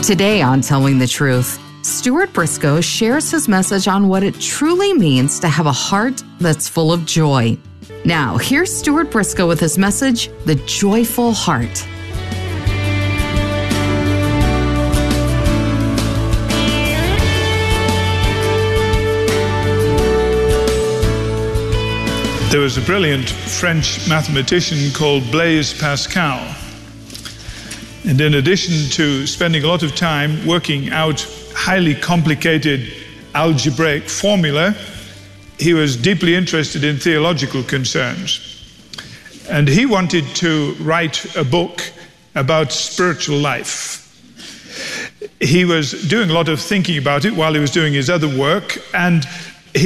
Today on Telling the Truth, Stuart Briscoe shares his message on what it truly means to have a heart that's full of joy. Now, here's Stuart Briscoe with his message, The Joyful Heart. There was a brilliant French mathematician called Blaise Pascal. And in addition to spending a lot of time working out highly complicated algebraic formula, he was deeply interested in theological concerns. And he wanted to write a book about spiritual life. He was doing a lot of thinking about it while he was doing his other work, and he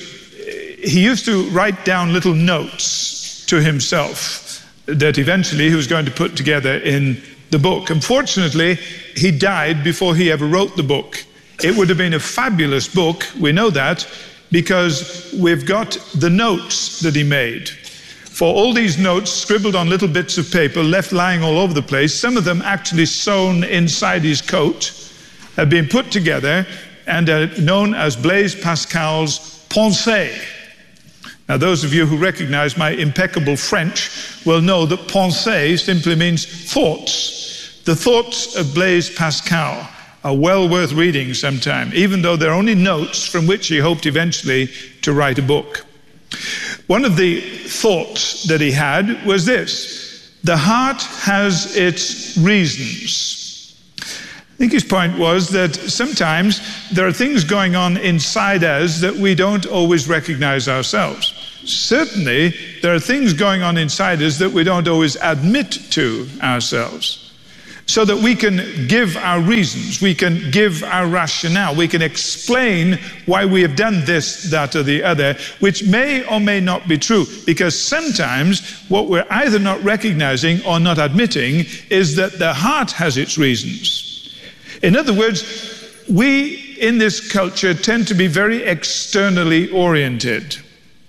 used to write down little notes to himself that eventually he was going to put together in the book. Unfortunately, he died before he ever wrote the book. It would have been a fabulous book, we know that, because we've got the notes that he made. For all these notes scribbled on little bits of paper, left lying all over the place, some of them actually sewn inside his coat, have been put together and are known as Blaise Pascal's Pensées. Now, those of you who recognize my impeccable French will know that pensée simply means thoughts. The thoughts of Blaise Pascal are well worth reading sometime, even though they're only notes from which he hoped eventually to write a book. One of the thoughts that he had was this: the heart has its reasons. I think his point was that sometimes there are things going on inside us that we don't always recognize ourselves. Certainly, there are things going on inside us that we don't always admit to ourselves. So that we can give our reasons, we can give our rationale, we can explain why we have done this, that, or the other, which may or may not be true. Because sometimes what we're either not recognizing or not admitting is that the heart has its reasons. In other words, we in this culture tend to be very externally oriented.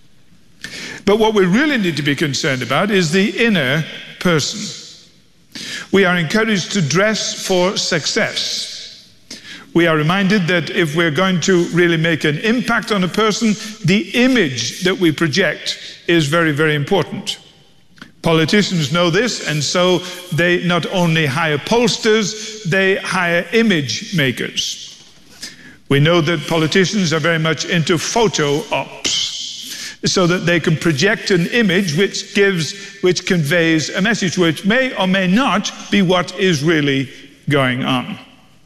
But what we really need to be concerned about is the inner person. We are encouraged to dress for success. We are reminded that if we're going to really make an impact on a person, the image that we project is very, very important. Politicians know this, and so they not only hire pollsters, they hire image makers. We know that politicians are very much into photo ops, so that they can project an image which conveys a message which may or may not be what is really going on.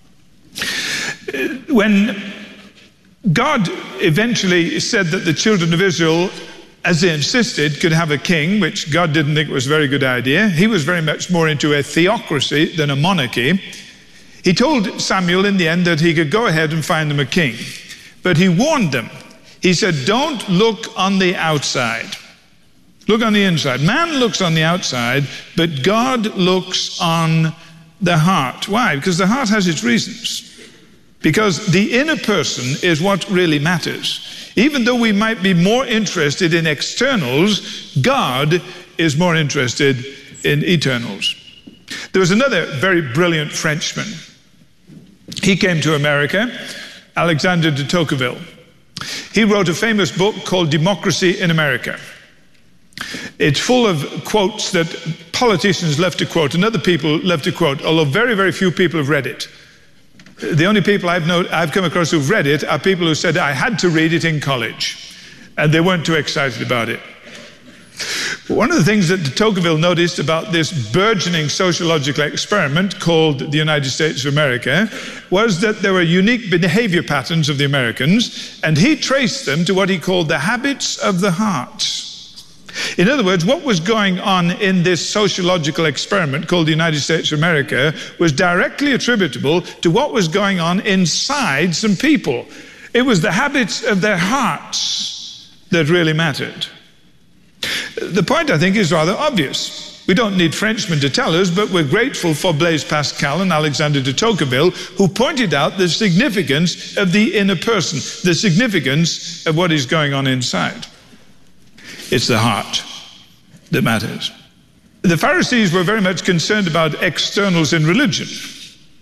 When God eventually said that the children of Israel, as they insisted, could have a king, which God didn't think was a very good idea. He was very much more into a theocracy than a monarchy. He told Samuel in the end that he could go ahead and find them a king. But he warned them. He said, don't look on the outside. Look on the inside. Man looks on the outside, but God looks on the heart. Why? Because the heart has its reasons. Because the inner person is what really matters. Even though we might be more interested in externals, God is more interested in eternals. There was another very brilliant Frenchman. He came to America, Alexandre de Tocqueville. He wrote a famous book called Democracy in America. It's full of quotes that politicians love to quote and other people love to quote, although very, very few people have read it. The only people I've come across who've read it are people who said, I had to read it in college, and they weren't too excited about it. But one of the things that de Tocqueville noticed about this burgeoning sociological experiment called the United States of America was that there were unique behavior patterns of the Americans, and he traced them to what he called the habits of the heart. In other words, what was going on in this sociological experiment called the United States of America was directly attributable to what was going on inside some people. It was the habits of their hearts that really mattered. The point, I think, is rather obvious. We don't need Frenchmen to tell us, but we're grateful for Blaise Pascal and Alexandre de Tocqueville, who pointed out the significance of the inner person, the significance of what is going on inside. It's the heart that matters. The Pharisees were very much concerned about externals in religion.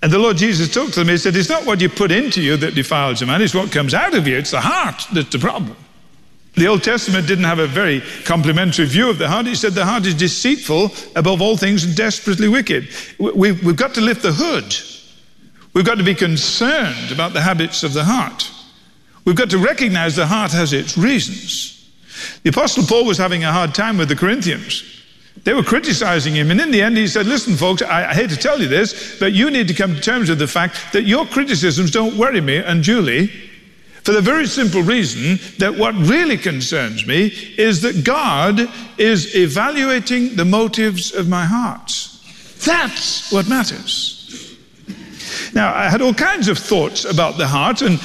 And the Lord Jesus talked to them. He said, it's not what you put into you that defiles a man, it's what comes out of you. It's the heart that's the problem. The Old Testament didn't have a very complimentary view of the heart. He said the heart is deceitful above all things and desperately wicked. We've got to lift the hood. We've got to be concerned about the habits of the heart. We've got to recognize the heart has its reasons. The Apostle Paul was having a hard time with the Corinthians. They were criticizing him, and in the end he said, listen folks, I hate to tell you this, but you need to come to terms with the fact that your criticisms don't worry me unduly, for the very simple reason that what really concerns me is that God is evaluating the motives of my heart. That's what matters. Now, I had all kinds of thoughts about the heart, and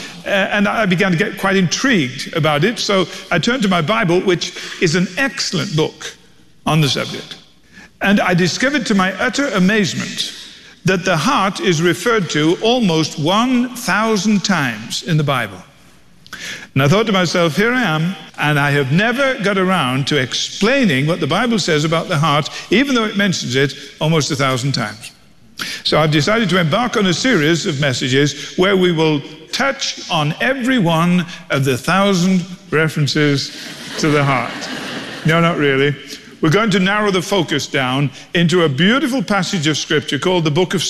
I began to get quite intrigued about it, so I turned to my Bible, which is an excellent book on the subject. And I discovered to my utter amazement that the heart is referred to almost 1,000 times in the Bible. And I thought to myself, here I am, and I have never got around to explaining what the Bible says about the heart, even though it mentions it almost 1,000 times. So I've decided to embark on a series of messages where we will touch on every one of the 1,000 references to the heart. No, not really. We're going to narrow the focus down into a beautiful passage of Scripture called the Book of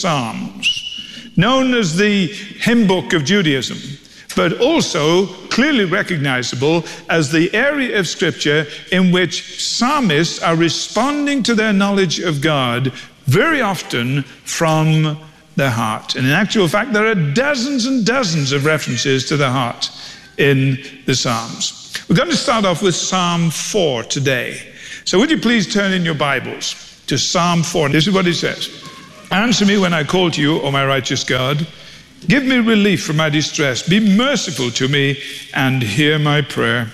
Psalms, known as the hymn book of Judaism, but also clearly recognizable as the area of Scripture in which psalmists are responding to their knowledge of God very often from their heart. And in actual fact, there are dozens and dozens of references to the heart in the Psalms. We're going to start off with Psalm 4 today. So would you please turn in your Bibles to Psalm 4. This is what it says. Answer me when I call to you, O my righteous God. Give me relief from my distress. Be merciful to me and hear my prayer.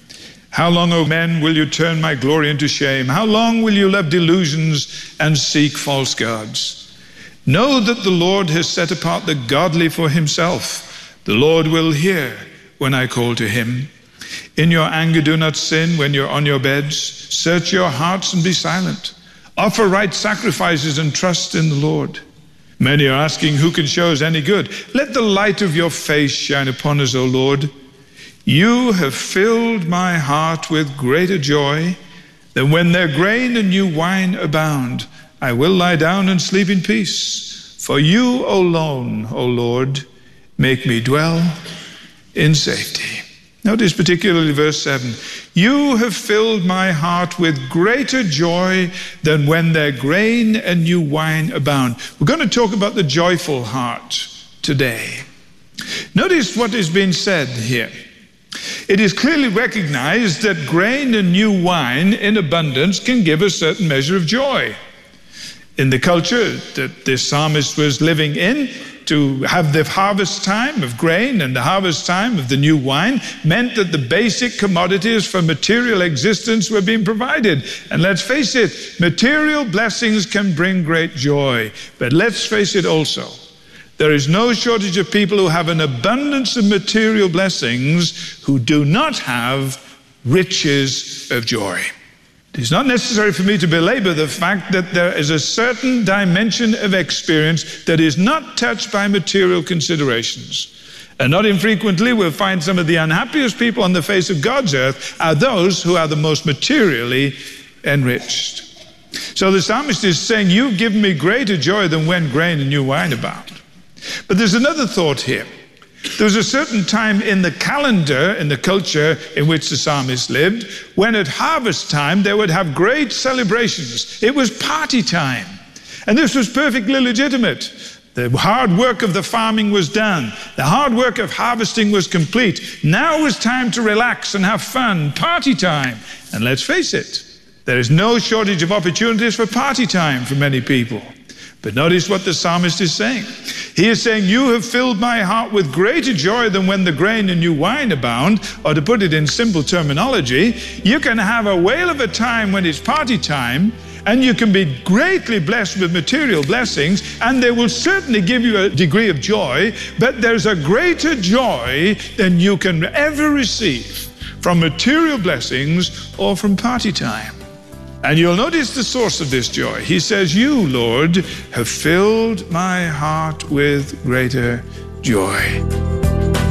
How long, O men, will you turn my glory into shame? How long will you love delusions and seek false gods? Know that the Lord has set apart the godly for himself. The Lord will hear when I call to him. In your anger do not sin when you're on your beds. Search your hearts and be silent. Offer right sacrifices and trust in the Lord. Many are asking, who can show us any good? Let the light of your face shine upon us, O Lord. You have filled my heart with greater joy than when their grain and new wine abound. I will lie down and sleep in peace. For you alone, O Lord, make me dwell in safety. Notice particularly verse 7. You have filled my heart with greater joy than when their grain and new wine abound. We're going to talk about the joyful heart today. Notice what is being said here. It is clearly recognized that grain and new wine in abundance can give a certain measure of joy. In the culture that this psalmist was living in, to have the harvest time of grain and the harvest time of the new wine meant that the basic commodities for material existence were being provided. And let's face it, material blessings can bring great joy. But let's face it also, there is no shortage of people who have an abundance of material blessings who do not have riches of joy. It is not necessary for me to belabor the fact that there is a certain dimension of experience that is not touched by material considerations. And not infrequently we'll find some of the unhappiest people on the face of God's earth are those who are the most materially enriched. So the psalmist is saying, you've given me greater joy than when grain and new wine abound. But there's another thought here. There was a certain time in the calendar, in the culture in which the psalmist lived, when at harvest time they would have great celebrations. It was party time. And this was perfectly legitimate. The hard work of the farming was done. The hard work of harvesting was complete. Now it was time to relax and have fun, party time. And let's face it, there is no shortage of opportunities for party time for many people. But notice what the psalmist is saying. He is saying, you have filled my heart with greater joy than when the grain and new wine abound. Or to put it in simple terminology, you can have a whale of a time when it's party time, and you can be greatly blessed with material blessings, and they will certainly give you a degree of joy, but there's a greater joy than you can ever receive from material blessings or from party time. And you'll notice the source of this joy. He says, "You, Lord, have filled my heart with greater joy."